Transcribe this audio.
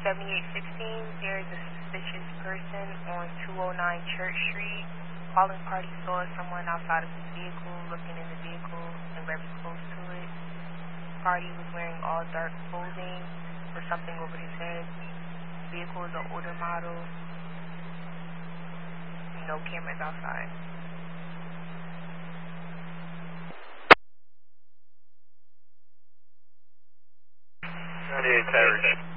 7816, there is a suspicious person on 209 Church Street. Calling party saw someone outside of his vehicle, looking in the vehicle and very close to it. Party was wearing all dark clothing with something over his head. Vehicle is an older model. No cameras outside. 98 Tyree.